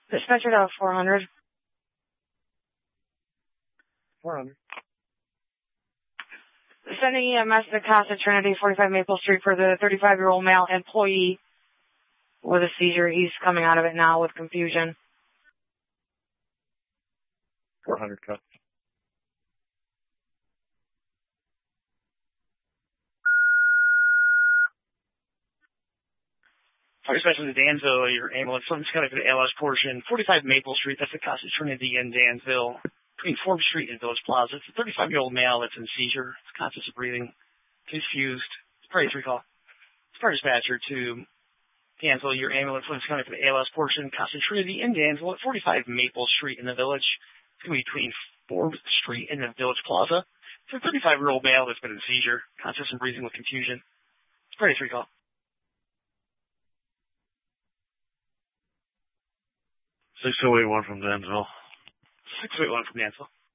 Dispatcher to 400. 400. Sending EMS to Casa Trinity, 45 Maple Street for the 35-year-old male employee with a seizure. He's coming out of it now with confusion. 400 cut. Fire specialist in Dansville, your ambulance, something's coming for the ALS portion, 45 Maple Street, that's the Casa Trinity in Dansville, between Forbes Street and Village Plaza. It's a 35-year-old male that's in seizure, it's conscious of breathing, confused. It's priority 3 call. It's fire dispatcher to Dansville, your ambulance, something's coming for the ALS portion, Casa Trinity in Dansville at 45 Maple Street in the Village. It's going to be between Forbes Street and the Village Plaza. It's a 35-year-old male that's been in seizure, conscious and breathing with confusion. It's priority 3 call. 6081 from Dansville. 681 from Dansville.